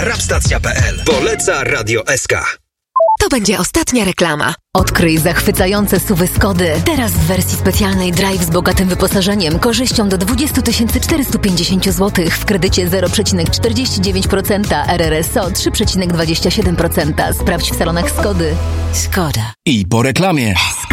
rapstacja.pl. Poleca Radio SK. To będzie ostatnia reklama. Odkryj zachwycające SUV-y Skody. Teraz w wersji specjalnej Drive z bogatym wyposażeniem, korzyścią do 20 450 zł w kredycie 0,49%, RRSO 3,27%. Sprawdź w salonach Skody. Skoda. I po reklamie.